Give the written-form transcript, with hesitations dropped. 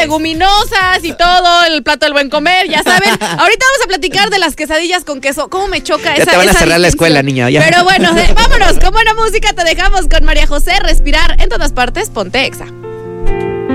leguminosas y todo, el plato del buen comer, ya saben. Ahorita vamos a platicar de las quesadillas con queso. ¿Cómo me choca esa? Ya te van a cerrar la escuela, niña. Ya. Pero bueno, vámonos. Con buena música te dejamos con María José. Respirar en todas partes. Ponte Exa.